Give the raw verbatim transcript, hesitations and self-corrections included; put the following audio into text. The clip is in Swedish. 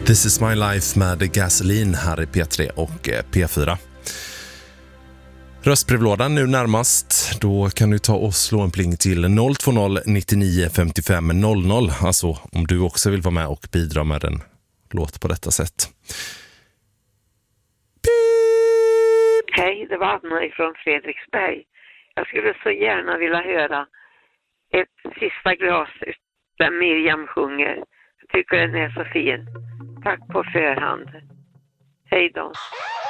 This is my life med Gasoline här i P tre och P fyra. Röstbrevlådan nu närmast. Då kan du ta och slå en pling till noll två noll nittionio femtiofem noll noll. Alltså om du också vill vara med och bidra med en låt på detta sätt. Hej, det var Anna från Fredriksberg. Jag skulle så gärna vilja höra ett sista glas där Miriam sjunger. Jag tycker den är så fin. Tack på förhand. Hej då.